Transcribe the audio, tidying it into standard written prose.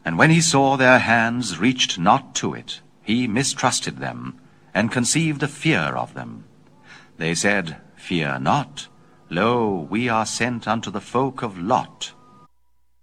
And when he saw their hands reached not to it, he mistrusted them, and conceived a fear of them. They said, Fear not. Lo, we are sent unto the folk of Lot.